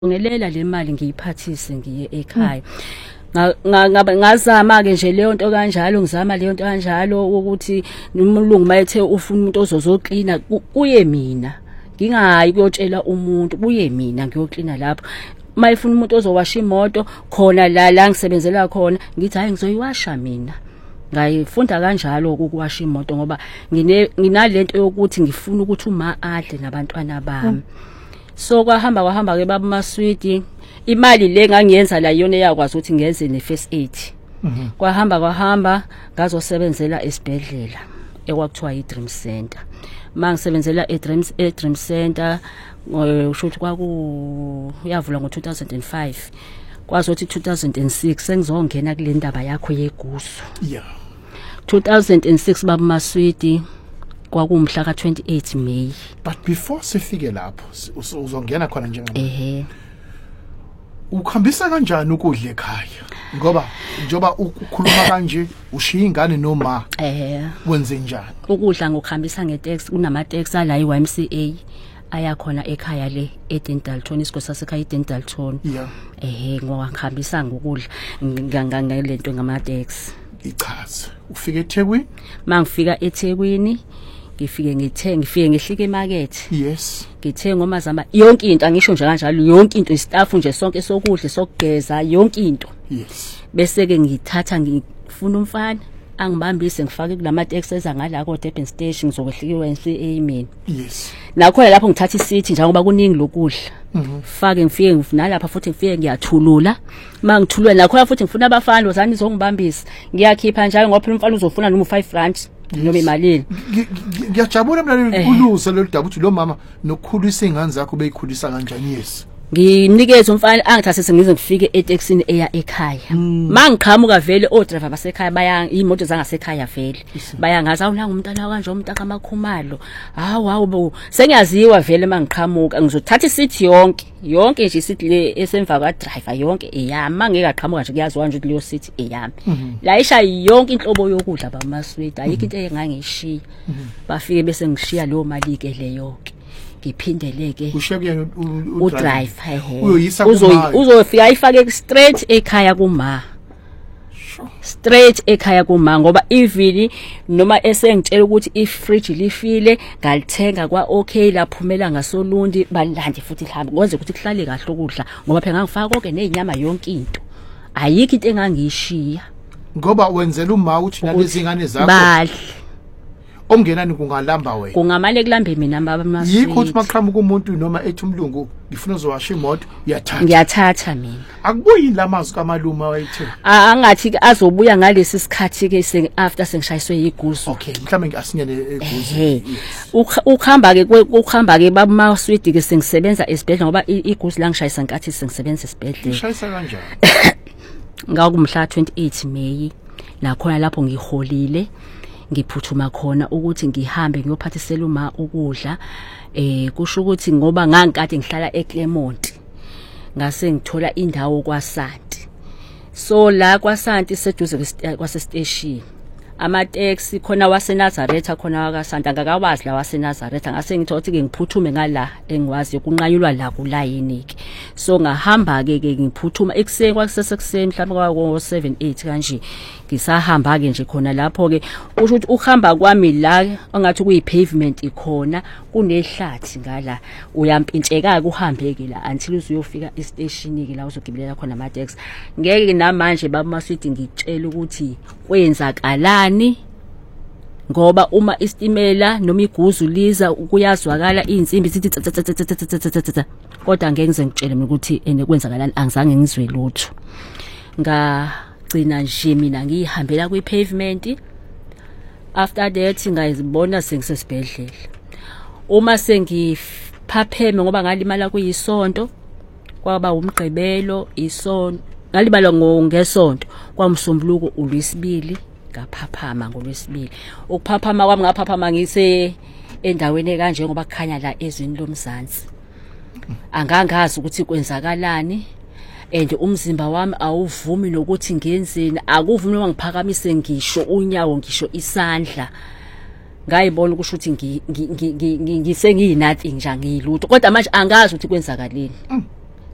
ngelela le mali ngiyiphathise ngiye ekhaya. Ngazama ke nje leyo nto kanjalo ngizama leyo nto kanjalo ukuthi umlungu mayethe ufuna umuntu ozozoklina kuye mina ngingayi kuyotshela umuntu kuye mina ngiyoklina lapho mayifuna umuntu ozowasha imoto khona la ngisebenzela khona ngithi hayi ngizoyiwasha mina ngayifunda kanjalo ukuwasha imoto ngoba nginalento yokuthi ngifuna ukuthi uma adle nabantwana bami. So kwahamba ke baba Maswidi imali le ngangiyenza la yona yakwazi ukuthi ngenze ne first aid. Kwahamba ngazosebenzela esibhedlela ekwakuthiwa iDream Center. Mangisebenzela eDream Center usho ukuthi yavula ngo2005 kwazothi 2006 sengizongena kule ndaba yakho yegusu. Yeah. 2006 baba Maswidi kwakumhla ka28 May. But before sifike lapho uzongena khona njengamanje. Ukhambisa kanjani ukudla ekhaya? Ngoba njoba ukukhuluma kanje ushiya ingane noma wenze njani? Ukudla ngokuhambisa ngeTaxi kunama taxi ala iYMCA ayakhona ekhaya le eDentalton isikole sasekhaya eDentalton. Yeah. Ngokuhambisa ngokudla ngangalento ngama taxi. Ichaza. Ufike eThekwini? Mangifika eThekwini ngifike ngihlike emarket. Yes. Ngithenga omazama yonke into angisho nje kanjalo yonke into istaff nje sonke sokudla sokugeza yonke into. Yes. Bese ke ngithatha ngifuna umfana angibambise ngifake kulama taxi ezangala ko Durban Station ngizokwehlika eYMCA mina. Yes. Nakho lapho ngithatha isiti njengoba kuningi lokudla. Fake ngifike ngifuna lapha futhi ngifike ngiyathulula. Mangithulwe nakho futhi ngifuna abafana ozani zongibambisa. Ngiyakhipha njalo ngoba phela umfana uzofuna noma 5 rand. Noma imalini. Ngiyajabula mina ukuluza lo daba uthi lo mama nokukhulisa ingane zakho beyikhulisa kanjani yes. Nginikeze umfana angithathe sengize ngifike eTaxini eya ekhaya. Mangiqhamuka vele odriver basekhaya imoto zangasekhaya vele. Bayangaza awulanga umntana kanje umntaka amakhumalo. Hawu sengiyaziwa vele mangiqhamuka ngizothatha isithi yonke nje isithi le esemva kwa driver yonke eyami mangeke aqhamuka nje kuyaziwa nje ukuthi leyo sithi eyami. La isha yonke inhlobo yokudla bamaswidi ayikho into engangishiya. Bafike bese ngishiya leyo mali ke leyo ke. Ngiphindeleke ushiya udriver uyoyisa uzofika ayifake straight ekhaya kuma straight ekhaya kuma ngoba ivili noma esengitshela ukuthi ifridge lifile ngalithenga kwa okay laphumela ngasolundi balande futhi lihambe ngoze ukuthi kuhlale kahle ukudla ngoba phela ngangifaka konke nezinyama yonke into ayikho into engangishiya ngoba wenzela uma uthi nalezi ingane zakho badle omngenani kungalamba wena kungamale kulambe mina baba Maswidi yikho uthi maqhamuka umuntu noma ethi umlungu ngifuna uzowasha imoto ngiyathatha mina akubuyi lamazwi kamaluma wayethe angathi azobuya ngalesi sikhathi ke after sengishayiswe yigusu okay mhlambe asinyane egusu ukuhamba ke baba Maswidi ke sengisebenza esibhedlela ngoba igusu la ngishayisa nkathi sengisebenza esibhedlela ngishayisa kanjani ngakumhla 28 May la khona lapho ngiholile ngiphuthuma khona ukuthi ngihambe ngiyophathisela uma ukudla kusho ukuthi ngoba ngangikade ngihlala eClermont ngase ngithola indawo kwaSanti so la kwaSanti seduze kwasestation ama taxi khona waseNazaretha khona wakaSanti angakawazi la waseNazaretha ngase ngithothi ke ngiphuthume ngala engiwazi kunqanyulwa la kulayini ke so ngahamba ke ngiphuthuma ekuseni kwakusesekuseni mhlawumbe kwa 7:8 kanje ngisahamba ke nje khona lapho ke usho ukuthi ukuhamba kwami la angathi kuyipavement ikhona kunehlathi ngala uyampintsheka uhambe ke la until uzuyofika estation ke la uzogibelela khona ama taxi ngeke namanje baba Maswidi ngitshela ukuthi kwenzakalani ngoba uma istimela noma iguzu liza kuyazwakala izinsimbi zithi kodwa ngeke ngize ngitshele mina ukuthi enekwenzakalani angizange ngizwe lutho ngagcina nje mina ngihambela kwi-pavement after that ngayizibona sengisesibhedlela uma sengiphapheme ngoba ngalimala kuyisonto kwaba umgqibelo isonto ngalimala ngesonto kwamsombuluko uLwesibili ngaphaphama ngoLwesibili ukuphaphama kwami ngaphaphama ngise endaweni kanje ngoba kukhanya la ezweni lomzansi angangazi ukuthi kwenzakalani and umzimba wami awuvumi nokuthi ngenzeni akuvumi noma ngiphakamise ngisho unyawo ngisho isandla ngayibona ukusho ukuthi ngise ngiyinathi nje ngiyilutho kodwa manje angazi ukuthi kwenzakaleni